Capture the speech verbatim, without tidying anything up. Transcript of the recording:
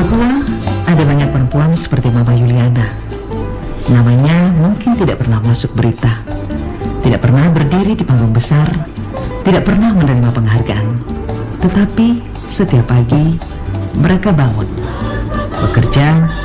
Papua ada banyak perempuan seperti Mama Yuliana. Namanya mungkin tidak pernah masuk berita, tidak pernah berdiri di panggung besar, tidak pernah menerima penghargaan. Tetapi setiap pagi mereka bangun, bekerja,